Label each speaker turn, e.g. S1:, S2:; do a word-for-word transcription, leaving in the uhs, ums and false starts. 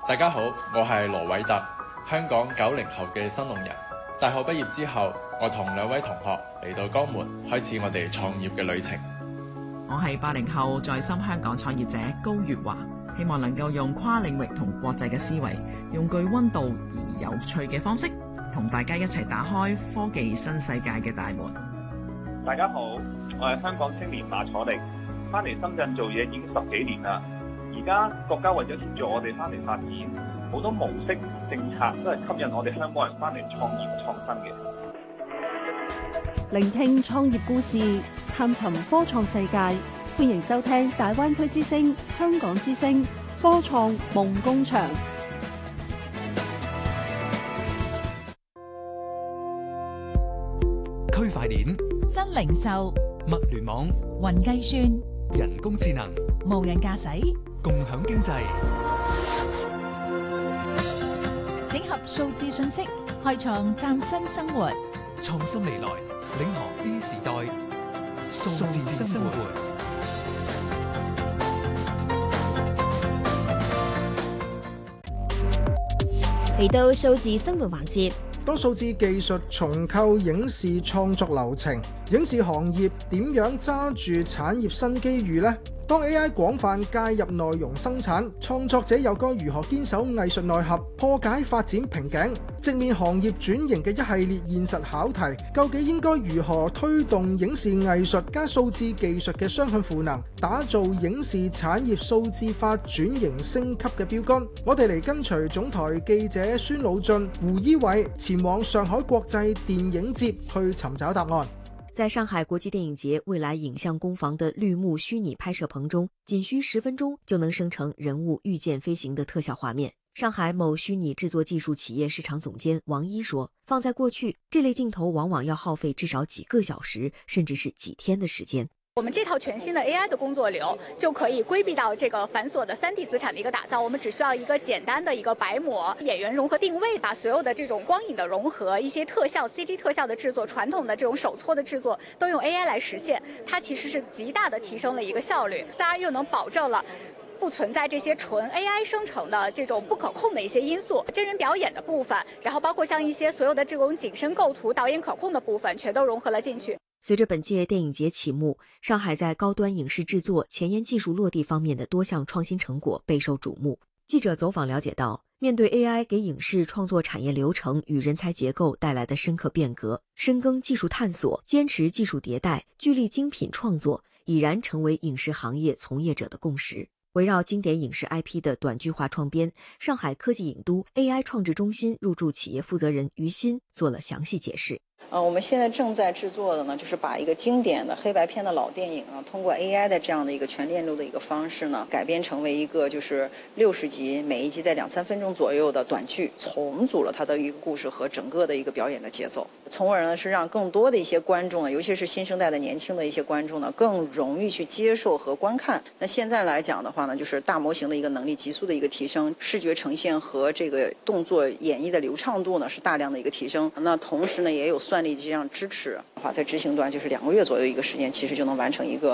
S1: 大家好，我係羅偉特，香港九零後嘅新農人。大學畢業之後，我同兩位同學嚟到江門，開始我哋創業嘅旅程。
S2: 我係八零後在深香港創業者高月華，希望能夠用跨領域同國際嘅思維，用具溫度而有趣嘅方式，同大家一齊打開科技新世界嘅大門。
S3: 大家好，我係香港青年馬楚力，翻嚟深圳做嘢已經十幾年啦。而家國家為咗協助我哋翻嚟發展，好多模式政策都係吸引我哋香港人翻嚟創業創新嘅。
S4: 聆聽創業故事，探尋科創世界，歡迎收聽大灣區之聲、香港之聲科創夢工場。
S5: 區塊鏈、
S6: 新零售、
S5: 物聯網、
S6: 雲計算、
S5: 人工智能、
S6: 無人駕駛、
S5: 共享經濟，
S6: 整合數字信息，開創嶄新生活。
S5: 創新未來，領航 D 時代，數字生活。
S7: 嚟到數字生活環節，
S8: 當數字技術重構影視創作流程，影視行業點樣揸住產業新機遇呢？當 A I 廣泛介入內容生產，創作者又該如何堅守藝術內核，破解發展瓶頸，直面行業轉型嘅一系列現實考題？究竟應該如何推動影視藝術加數字技術嘅雙向賦能，打造影視產業數字化轉型升級嘅標杆？我哋嚟跟隨總台記者孫魯俊、胡依偉前往上海國際電影節去尋找答案。
S9: 在上海國際電影節未來影像工坊的綠幕虛擬拍攝棚中，僅需十分鐘就能生成人物御劍飛行的特效畫面。上海某虛擬製作技術企業市場總監王一說，放在過去，這類鏡頭往往要耗費至少幾個小時，甚至是幾天的時間。
S10: 我們這套全新的 A I 的工作流就可以規避到這個繁瑣的三 D 資產的一個打造，我們只需要一個簡單的一個白模，演員融合定位，把所有的這種光影的融合，一些特效 C G 特效的製作，傳統的這種手搓的製作都用 A I 來實現，它其實是極大的提升了一個效率，當然又能保證了不存在這些純 A I 生成的這種不可控的一些因素，真人表演的部分，然後包括像一些所有的這種景深構圖、導演可控的部分，全都融合了進去。
S9: 隨着本屆電影節啟幕，上海在高端影視製作、前沿技術落地方面的多項創新成果備受矚目。記者走訪了解到，面對 A I 給影視創作產業流程與人才結構帶來的深刻變革，深耕技術探索、堅持技術迭代、聚力精品創作，已然成為影視行業從業者的共識。圍繞經典影視 I P 的短劇化創編，上海科技影都 A I 創制中心入駐企業負責人於鑫做了詳細解釋。
S11: 呃，我們現在正在製作的呢，就是把一個經典的黑白片的老電影啊，通過 A I 的這樣的一個全鏈路的一個方式呢，改編成為一個就是六十集，每一集在兩三分鐘左右的短劇，重組了它的一個故事和整個的一個表演的節奏，從而呢是讓更多的一些觀眾呢，尤其是新生代的年輕的一些觀眾呢，更容易去接受和觀看。那現在來講的話呢，就是大模型的一個能力急速的一個提升，視覺呈現和這個動作演繹的流暢度呢是大量的一個提升。那同時呢，也有算力這樣支持的話，在執行端就是兩個月左右一個時間，其實就能完成一個